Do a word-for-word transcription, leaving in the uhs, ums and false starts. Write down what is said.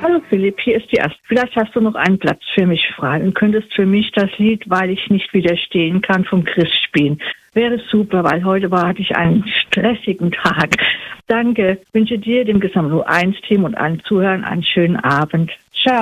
Hallo Philipp, hier ist die Ast. Vielleicht hast du noch einen Platz für mich frei und könntest für mich das Lied "Weil ich nicht widerstehen kann" vom Chris spielen. Wäre super, weil heute war, hatte ich einen stressigen Tag. Danke, wünsche dir, dem gesamten U eins Team und allen Zuhörern einen schönen Abend.